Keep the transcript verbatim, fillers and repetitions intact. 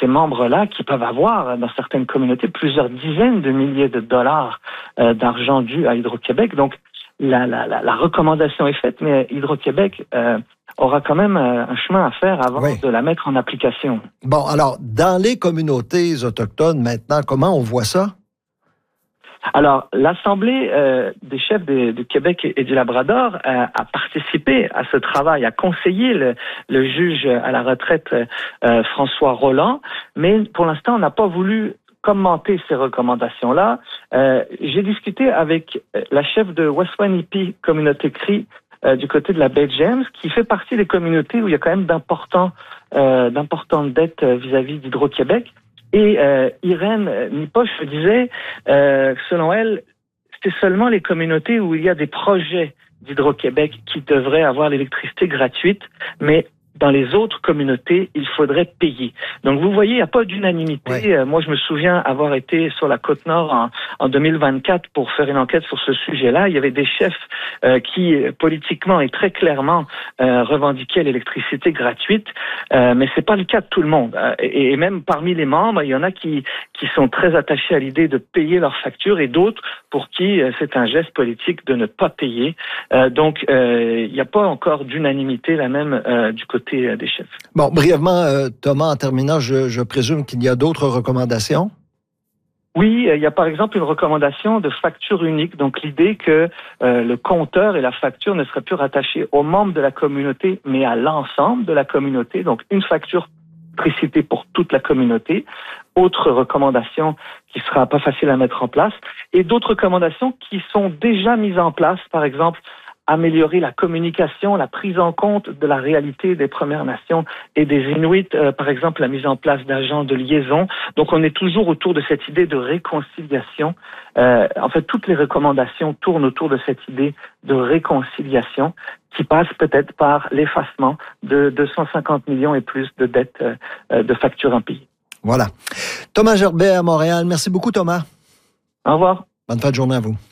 ces membres-là qui peuvent avoir, dans certaines communautés, plusieurs dizaines de milliers de dollars euh, d'argent dû à Hydro-Québec. Donc, la, la, la, la recommandation est faite, mais Hydro-Québec euh, aura quand même euh, un chemin à faire avant oui. de la mettre en application. Bon, alors, dans les communautés autochtones, maintenant, comment on voit ça? Alors, l'Assemblée euh, des chefs de, de Québec et du Labrador euh, a participé à ce travail, a conseillé le, le juge à la retraite euh, François Rolland, mais pour l'instant, on n'a pas voulu commenter ces recommandations-là. Euh, j'ai discuté avec la chef de West-Wanipi Communauté Cree euh, du côté de la baie James, qui fait partie des communautés où il y a quand même d'importants, euh, d'importantes dettes vis-à-vis d'Hydro-Québec. Et euh, Irène Nipoche disait, euh, selon elle, c'est seulement les communautés où il y a des projets d'Hydro-Québec qui devraient avoir l'électricité gratuite, mais dans les autres communautés, il faudrait payer. Donc, vous voyez, il n'y a pas d'unanimité. Oui. Euh, moi, je me souviens avoir été sur la Côte-Nord en, en deux mille vingt-quatre pour faire une enquête sur ce sujet-là. Il y avait des chefs euh, qui, politiquement et très clairement, euh, revendiquaient l'électricité gratuite, euh, mais c'est pas le cas de tout le monde. Euh, et, et même parmi les membres, il y en a qui, qui sont très attachés à l'idée de payer leurs factures et d'autres pour qui euh, c'est un geste politique de ne pas payer. Euh, donc, euh, il n'y a pas encore d'unanimité, la même, euh, du côté des chefs. Bon, brièvement, euh, Thomas, en terminant, je, je présume qu'il y a d'autres recommandations? Oui, il y a par exemple une recommandation de facture unique. Donc, l'idée que euh, le compteur et la facture ne seraient plus rattachés aux membres de la communauté, mais à l'ensemble de la communauté. Donc, une facture d'électricité pour toute la communauté. Autre recommandation qui sera pas facile à mettre en place. Et d'autres recommandations qui sont déjà mises en place, par exemple, améliorer la communication, la prise en compte de la réalité des Premières Nations et des Inuits, euh, par exemple la mise en place d'agents de liaison. Donc on est toujours autour de cette idée de réconciliation. Euh, en fait, toutes les recommandations tournent autour de cette idée de réconciliation qui passe peut-être par l'effacement de deux cent cinquante millions et plus de dettes euh, de factures impayées. Voilà. Thomas Gerbet à Montréal. Merci beaucoup, Thomas. Au revoir. Bonne fin de journée à vous.